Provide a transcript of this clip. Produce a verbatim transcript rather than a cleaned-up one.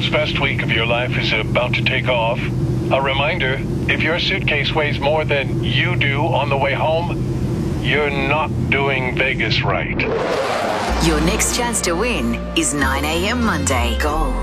best week of your life is about to take off. A reminder, if your suitcase weighs more than you do on the way home, you're not doing Vegas right. Your next chance to win is nine a.m. Monday. Gold.